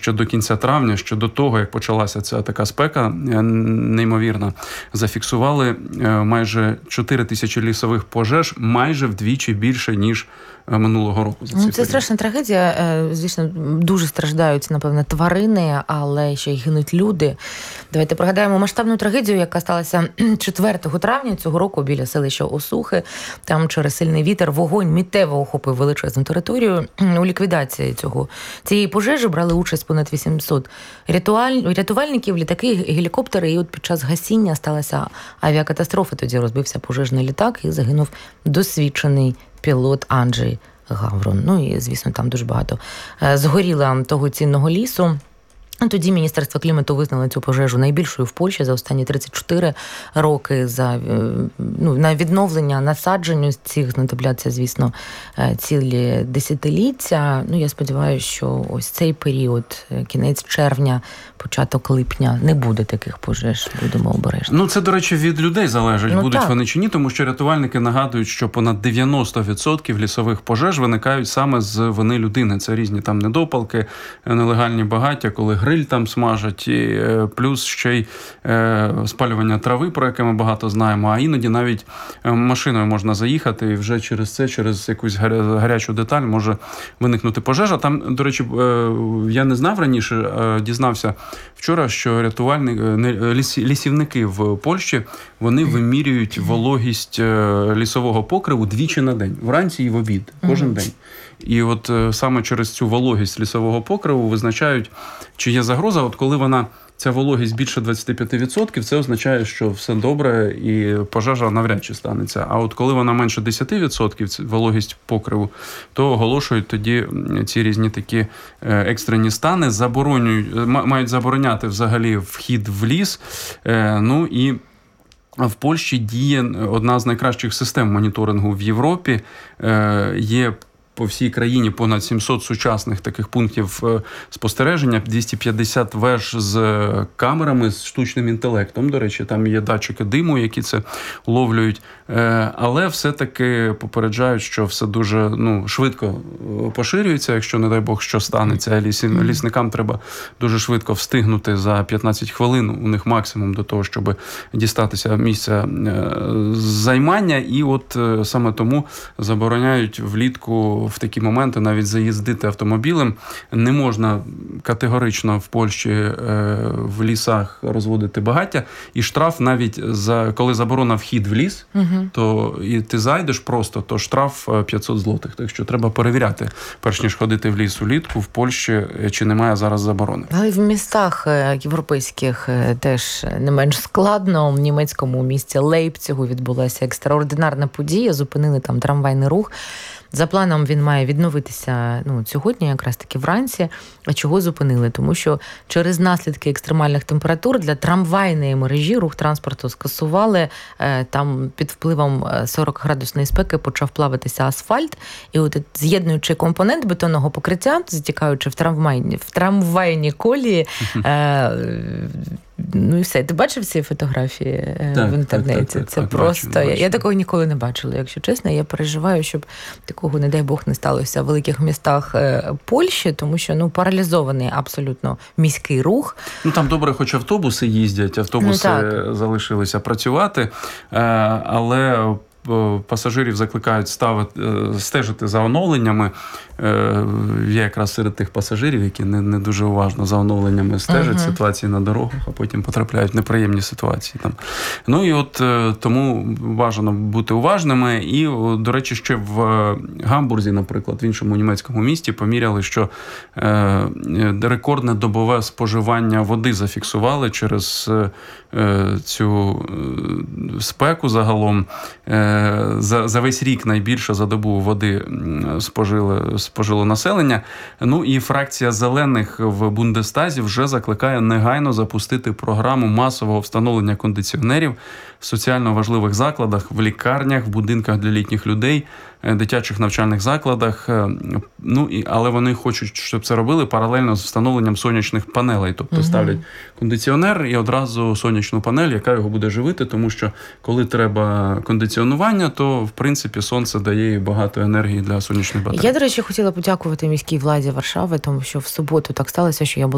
ще до кінця травня, ще до того, як почалася ця така спека неймовірна, зафіксували майже 4 тисячі лісових пожеж, майже вдвічі більше, ніж минулого року. Це страшна трагедія. Звісно, дуже страждають, напевно, тварини, але ще й гинуть люди. Давайте пригадаємо масштабну трагедію, яка сталася 4 травня цього року біля селища Осухи. Там через сильний вітер вогонь миттєво охопив величезну територію. У ліквідації цієї пожежі брали участь понад 800 рятувальників, літаки, гелікоптери. І от під час гасіння сталася авіакатастрофа. Тоді розбився пожежний літак і загинув досвідчений пілот Анджей Гаврон. Ну і, звісно, там дуже багато згоріло того цінного лісу. Тоді Міністерство клімату визнало цю пожежу найбільшою в Польщі за останні 34 роки. На відновлення насаджень цих знадобляться, звісно, цілі десятиліття. Я сподіваюся, що ось цей період, кінець червня, початок липня, не буде таких пожеж. Будемо обережні. Це, до речі, від людей залежить, будуть так. Вони чи ні, тому що рятувальники нагадують, що понад 90% лісових пожеж виникають саме з вини людини. Це різні там недопалки, нелегальні багаття, коли гриль там смажать, і плюс ще й спалювання трави, про яке ми багато знаємо, а іноді навіть машиною можна заїхати, і вже через якусь гарячу деталь може виникнути пожежа. Там, до речі, я не знав раніше, дізнався вчора, що лісівники в Польщі, вони вимірюють вологість лісового покриву двічі на день, вранці і в обід, кожен день. І от саме через цю вологість лісового покриву визначають, чи є загроза. От коли ця вологість більше 25%, це означає, що все добре і пожежа навряд чи станеться. А от коли вона менше 10%, вологість покриву, то оголошують тоді ці різні такі екстрені стани, мають забороняти взагалі вхід в ліс. І в Польщі діє одна з найкращих систем моніторингу в Європі. Є по всій країні понад 700 сучасних таких пунктів спостереження, 250 веж з камерами, з штучним інтелектом. До речі, там є датчики диму, які це уловлюють. Але все-таки попереджають, що все дуже швидко поширюється, якщо, не дай Бог, що станеться. Лісникам треба дуже швидко встигнути за 15 хвилин, у них максимум до того, щоб дістатися місця займання. І от саме тому забороняють влітку в такі моменти навіть заїздити автомобілем. Не можна категорично в Польщі в лісах розводити багаття. І штраф навіть коли заборона вхід в ліс, то і ти зайдеш просто, то штраф 500 злотих. Так що треба перевіряти, перш ніж ходити в ліс улітку в Польщі, чи немає зараз заборони. Але в містах європейських теж не менш складно. В німецькому місті Лейпцигу відбулася екстраординарна подія. Зупинили там трамвайний рух. За планом він має відновитися сьогодні, якраз таки вранці. А чого зупинили? Тому що через наслідки екстремальних температур для трамвайної мережі рух транспорту скасували. Там під впливом 40-градусної спеки почав плавитися асфальт. І от з'єднуючи компонент бетонного покриття, затікаючи в трамвайні колії, і все. Ти бачив ці фотографії в інтернеті? Це просто... Бачу. Я такого ніколи не бачила, якщо чесно. Я переживаю, щоб такого, не дай Бог, не сталося в великих містах Польщі, тому що паралізований абсолютно міський рух. Там добре, хоч автобуси їздять, залишилися працювати, але пасажирів закликають стежити за оновленнями. Я якраз серед тих пасажирів, які не дуже уважно за оновленнями стежать ситуації на дорогах, а потім потрапляють в неприємні ситуації. І от тому бажано бути уважними. І, до речі, ще в Гамбурзі, наприклад, в іншому німецькому місті поміряли, що рекордне добове споживання води зафіксували через цю спеку загалом. За весь рік найбільше за добу води спожило населення. І фракція зелених в Бундестазі вже закликає негайно запустити програму масового встановлення кондиціонерів в соціально важливих закладах, в лікарнях, в будинках для літніх людей, дитячих навчальних закладах. Але вони хочуть, щоб це робили паралельно з встановленням сонячних панелей. Тобто ставлять кондиціонер і одразу сонячну панель, яка його буде живити, тому що коли треба кондиціонування, то, в принципі, сонце дає багато енергії для сонячних батарей. Я, до речі, хотіла подякувати міській владі Варшави, тому що в суботу так сталося, що я була